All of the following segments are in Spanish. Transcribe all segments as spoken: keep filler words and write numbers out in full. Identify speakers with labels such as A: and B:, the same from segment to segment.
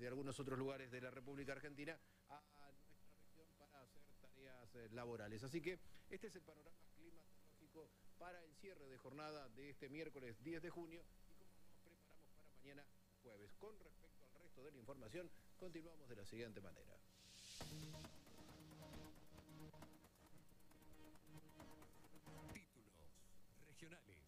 A: desde algunos otros lugares de la República Argentina a nuestra región para hacer tareas eh, laborales. Así que este es el panorama climatológico para el cierre de jornada de este miércoles diez de junio y cómo nos preparamos para mañana jueves. Con respecto al resto de la información, continuamos de la siguiente manera.
B: Títulos regionales.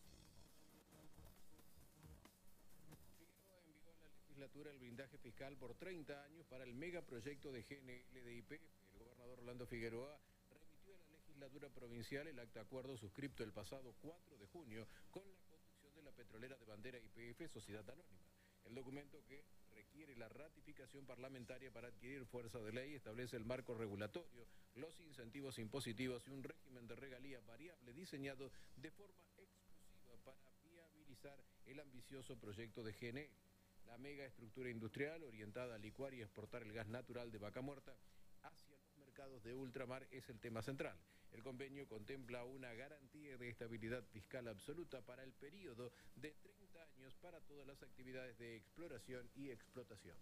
A: Figueroa envió a la legislatura el blindaje fiscal por treinta años para el megaproyecto de G N L de Y P F. El gobernador Orlando Figueroa remitió a la legislatura provincial el acta acuerdo suscripto el pasado cuatro de junio con la conducción de la petrolera de bandera Y P F, Sociedad Anónima. El documento, que requiere la ratificación parlamentaria para adquirir fuerza de ley, establece el marco regulatorio, los incentivos impositivos y un régimen de regalía variable diseñado de forma exclusiva para viabilizar el ambicioso proyecto de G N L. La megaestructura industrial orientada a licuar y exportar el gas natural de Vaca Muerta hacia los mercados de ultramar es el tema central. El convenio contempla una garantía de estabilidad fiscal absoluta para el periodo de treinta años para todas las actividades de exploración y explotación.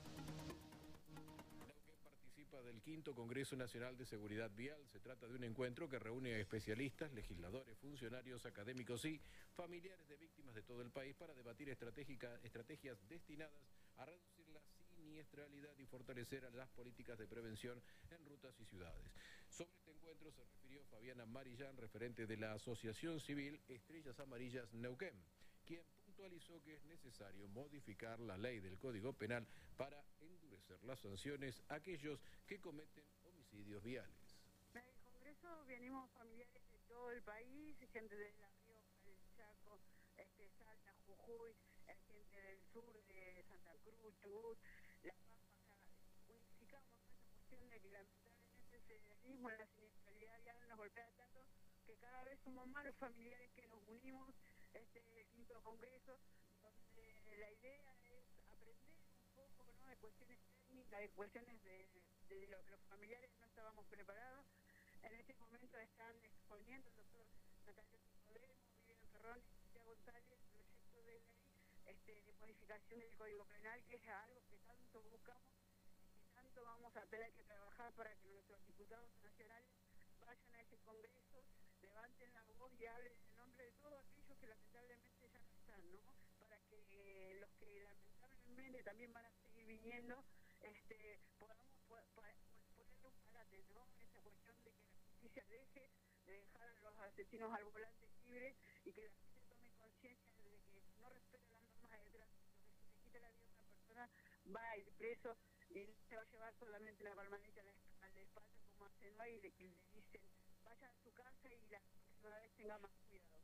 A: Participa del quinto Congreso Nacional de Seguridad Vial. Se trata de un encuentro que reúne a especialistas, legisladores, funcionarios, académicos y familiares de víctimas de todo el país para debatir estrategias destinadas a reducir la siniestralidad y fortalecer a las políticas de prevención en rutas y ciudades. Sobre este encuentro se refirió Fabiana Marillán, referente de la Asociación Civil Estrellas Amarillas Neuquén, quien puntualizó que es necesario modificar la ley del Código Penal para endurecer las sanciones a aquellos que cometen homicidios viales.
C: En el Congreso venimos familiares de todo el país, gente de La Rioja, del Chaco, este, Salta, Jujuy, gente del sur de Santa Cruz, Chubut, La Pampa. O sea, unificamos esta cuestión de que lamentablemente el federalismo, la siniestralidad vial nos golpea tanto que cada vez somos más los familiares que nos unimos. Este es el quinto congreso, donde la idea es aprender un poco, ¿no?, de cuestiones técnicas, de cuestiones de, de lo que los familiares no estábamos preparados. En este momento están exponiendo el doctor Natalia Podremo, Vivian Ferrón y Cecilia González el proyecto de ley este, de modificación del Código Penal, que es algo que tanto buscamos y que tanto vamos a tener que trabajar para que nuestros diputados nacionales vayan a ese congreso, levanten la voz y hablen en nombre de todos aquellos que lamentablemente ya no están, ¿no? Para que los que lamentablemente también van a seguir viniendo, este, podamos po po ponerle un parate, ¿no? Esa cuestión de que la justicia deje de dejar a los asesinos al volante libres y que la gente tome conciencia de que no respeta las normas de tránsito, que si le quita la vida a una persona va a ir preso y no se va a llevar solamente la palmadita a la espalda como hacen hoy, de que le dicen vaya a su casa y la próxima vez tenga más cuidado.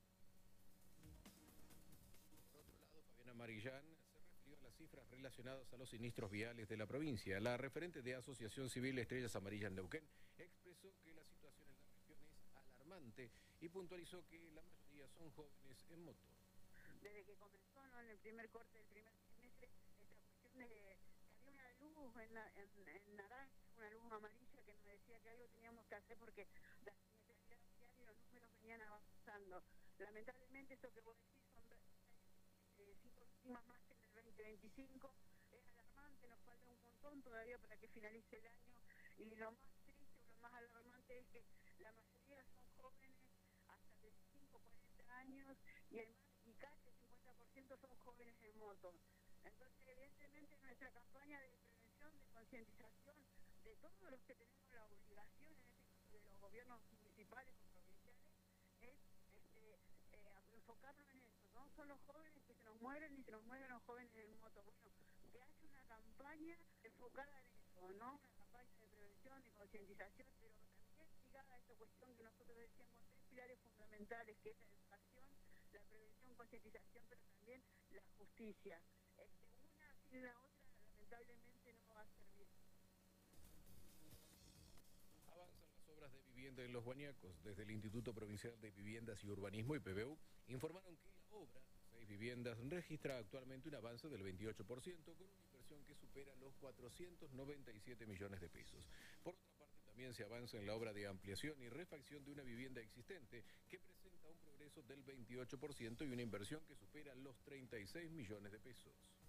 A: Por otro lado, Fabiana Marillán se refirió a las cifras relacionadas a los siniestros viales de la provincia. La referente de Asociación Civil Estrellas Amarillas Neuquén expresó que la situación en la región es alarmante y puntualizó que la mayoría son jóvenes en moto.
C: Desde que comenzó, ¿no?, en el primer corte del primer trimestre, esta cuestión de que había una luz en, la, en, en naranja, una luz amarilla que nos decía que algo teníamos que hacer porque la siniestralidad vial y los números venían avanzando. Lamentablemente esto que vos decís son eh, cinco víctimas más que en el veinte veinticinco, es alarmante, nos falta un montón todavía para que finalice el año y lo más triste o lo más alarmante es que la mayoría son jóvenes hasta treinta y cinco, cuarenta años y el más y casi el cincuenta por ciento son jóvenes en moto. Entonces, evidentemente, nuestra campaña de prevención, de concientización de todos los que tenemos la obligación, en este caso de los gobiernos municipales o provinciales, es este, eh, enfocarnos en eso, ¿no? Son los jóvenes que se nos mueren y se nos mueren los jóvenes en moto. Bueno, que haya una campaña enfocada en eso, ¿no? Una campaña de prevención, de concientización, pero también ligada a esta cuestión que nosotros decíamos, tres pilares fundamentales, que es la educación, la prevención, concientización, pero también la justicia. Este, una sin la otra, lamentablemente, no va a servir.
A: Avanzan las obras de vivienda en Los Guañacos. Desde el Instituto Provincial de Viviendas y Urbanismo, I P B U, informaron que la obra, seis viviendas, registra actualmente un avance del veintiocho por ciento con una inversión que supera los cuatrocientos noventa y siete millones de pesos. Por otra parte, también se avanza en la obra de ampliación y refacción de una vivienda existente que presenta un progreso del veintiocho por ciento y una inversión que supera los treinta y seis millones de pesos.